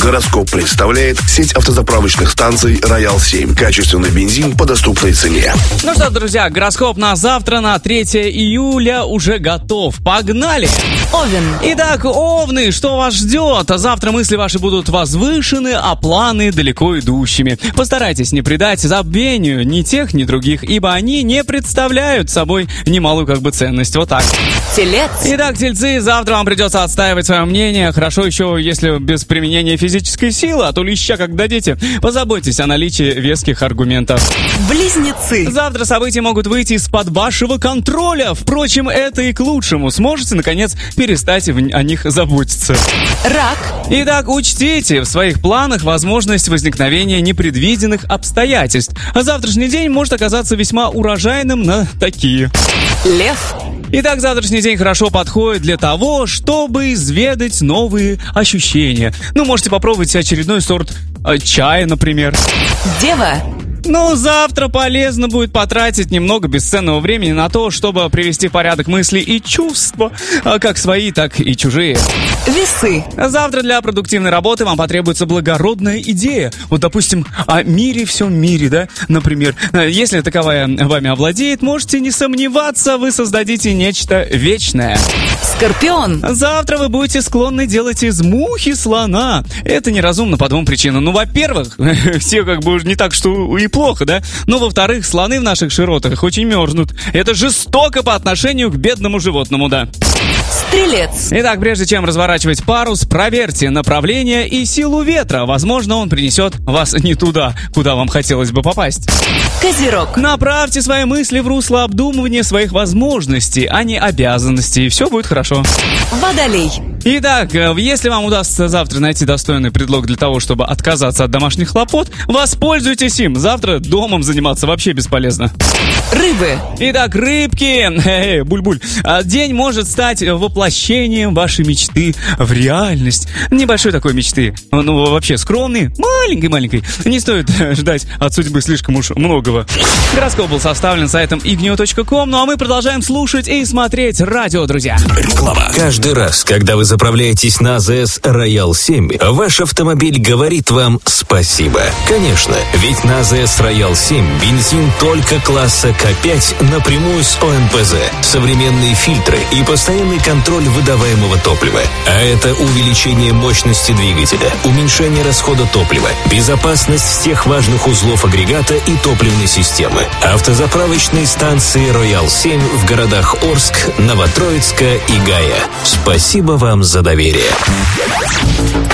Гороскоп представляет сеть автозаправочных станций «Роял-7». Качественный бензин по доступной цене. Ну что, друзья, гороскоп на завтра, на 3 июля уже готов. Погнали! Овен. Итак, овны, что вас ждет? Завтра мысли ваши будут возвышены, а планы далеко идущими. Постарайтесь не придать забвению ни тех, ни других, ибо они не представляют собой немалую ценность. Вот так. Телец. Итак, тельцы, завтра вам придется отстаивать свое мнение. Хорошо еще, если без применения физической силы, а то леща как дадите. Позаботьтесь о наличии веских аргументов. Близнецы. Завтра события могут выйти из-под вашего контроля. Впрочем, это и к лучшему. Сможете, наконец, перестать о них заботиться. Рак. Итак, учтите в своих планах возможность возникновения непредвиденных обстоятельств. А завтрашний день может оказаться весьма урожайным на такие. Лев. Итак, завтрашний день хорошо подходит для того, чтобы изведать новые ощущения. Можете попробовать очередной сорт чая, например. Дева. Завтра полезно будет потратить немного бесценного времени на то, чтобы привести в порядок мысли и чувства, как свои, так и чужие. Весы. Завтра для продуктивной работы вам потребуется благородная идея. Допустим, о мире, всем мире, да? Например, если таковая вами овладеет, можете не сомневаться, вы создадите нечто вечное. Скорпион. Завтра вы будете склонны делать из мухи слона. Это неразумно по двум причинам. Во-первых, все не так, что и плохо, да? Во-вторых, слоны в наших широтах очень мерзнут. Это жестоко по отношению к бедному животному, да. Стрелец. Итак, прежде чем разворачивать парус, проверьте направление и силу ветра. Возможно, он принесет вас не туда, куда вам хотелось бы попасть. Козерог. Направьте свои мысли в русло обдумывания своих возможностей, а не обязанностей, и все будет хорошо. Водолей. Итак, если вам удастся завтра найти достойный предлог для того, чтобы отказаться от домашних хлопот, воспользуйтесь им. Завтра домом заниматься вообще бесполезно. Рыбы. Итак, рыбки, буль-буль. День может стать воплощением вашей мечты в реальность. Небольшой такой мечты. Вообще скромный, маленькой. Не стоит ждать от судьбы слишком уж многого. Гороскоп был составлен сайтом igneo.com. А мы продолжаем слушать и смотреть радио, друзья. Реклама. Каждый раз, когда вы заправляетесь на АЗС Роял-7, ваш автомобиль говорит вам спасибо. Конечно, ведь на АЗС Роял-7 бензин только класса К5 напрямую с ОМПЗ, современные фильтры и постоянный контроль выдаваемого топлива. А это увеличение мощности двигателя, уменьшение расхода топлива, безопасность всех важных узлов агрегата и топливной системы. Автозаправочные станции Роял-7 в городах Орск, Новотроицка и Гая. Спасибо вам за доверие.